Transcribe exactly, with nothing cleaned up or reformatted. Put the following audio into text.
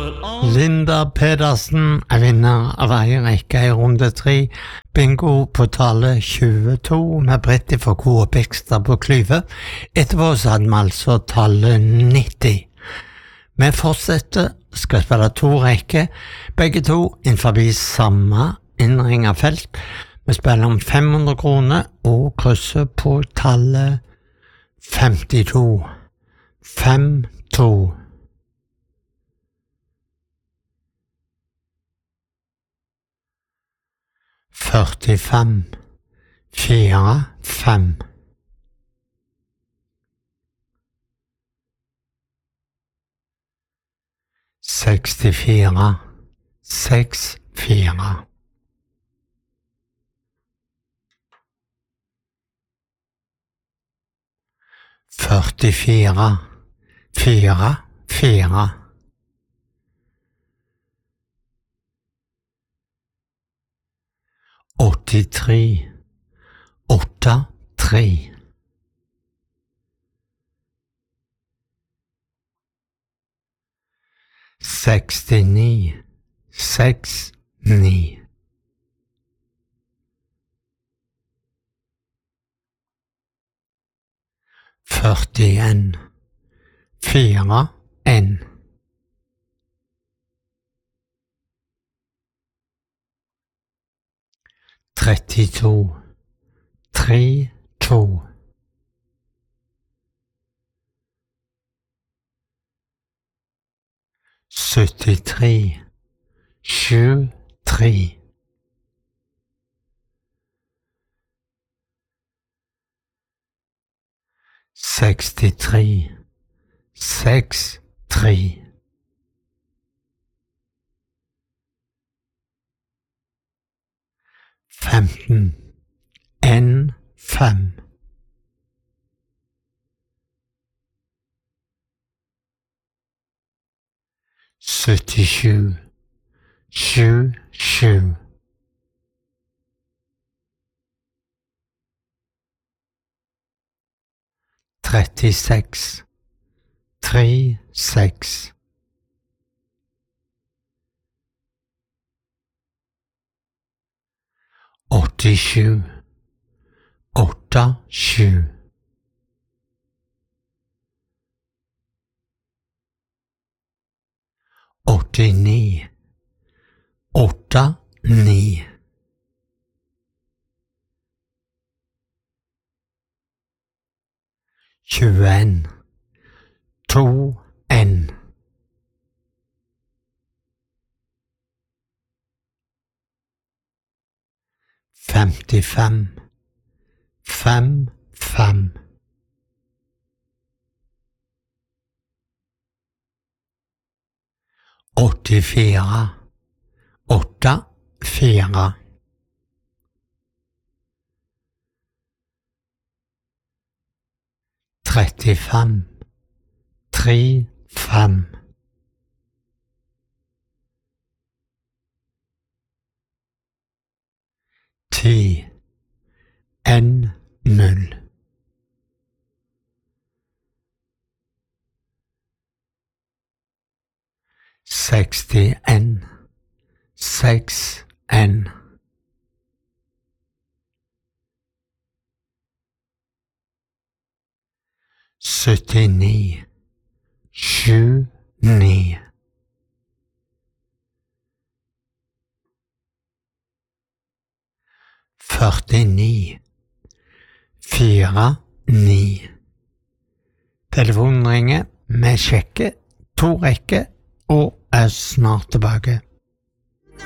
Linda Pedersen er vinner av ei rekke i runde tre. Bingo på tallet tjueto med Britti for Coop Extra på klyve. Etterpå så hadde vi altså tallet nitti. Vi fortsetter, skal spille to rekker, begge to innenfor samme innringet felt. Vi spiller om fem hundre kroner og krysser på tallet femtito. Fem, to. Førtifem, fire, fem. Sekstifire, seks, fire. Førtifire, fire, fire. Åttitre, åtte, tre. Sekstini, seks, ni. Førtien, fire, en. Trettito, tre, to. Syttitre, sju, tre. Sekstitre, seks, tre. Femten, en, fem. Syttisju, sju, sju. Trettiseks, tre, seks. Åttisju, åtte, sju. Åttini, åtte, ni. Tjueen, to, en. Femtifem, fem, fem. Åttifire, åtte, fire. Trettifem, tre, fem. Ti, en, null. Sekstien, seks, en. Syttini, sju, ni. Førtini, fire, ni. Telefonen ringer, vi sjekker to rekker og er snart tilbake.